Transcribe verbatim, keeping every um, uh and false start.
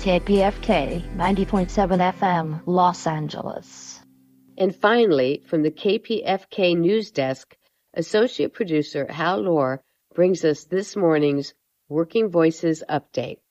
K P F K ninety point seven F M, Los Angeles. And finally, from the K P F K News Desk, Associate Producer Hal Lohr brings us this morning's Working Voices Update.